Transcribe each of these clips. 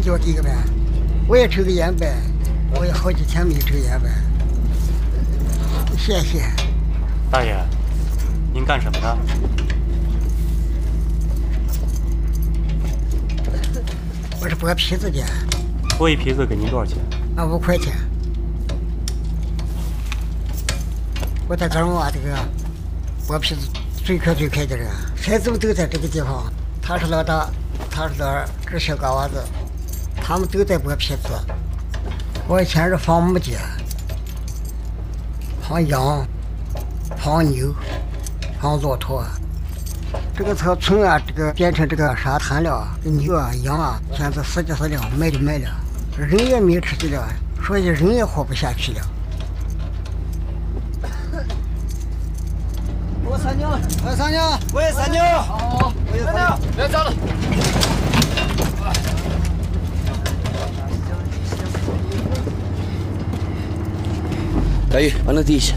叫给个呗。我也抽个烟呗，我也好几天没抽烟呗。谢谢。 大爷，您干什么的？ 我是剥皮子的。 剥一皮子给您多少钱 ？5块钱。我在这娃这个剥皮子最快的这个，谁走都在这个地方。他是老大，他是老二，这小嘎娃子，他们都在剥皮子。我以前是放母鸡，放羊，放牛，放骆驼。这个草村啊，这个变成这个沙滩了，牛啊、羊啊，现在死的死了，卖的卖了，人也没有吃的了，所以人也活不下去了。 我三娘， 我三娘， 我也三娘， 好， 我也三娘，别走了。大宇，往那递一下。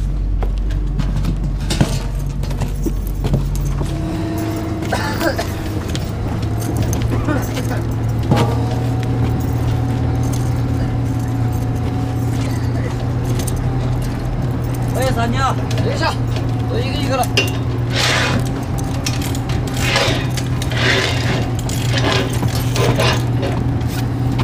我也三娘，等一下，都一个一个了。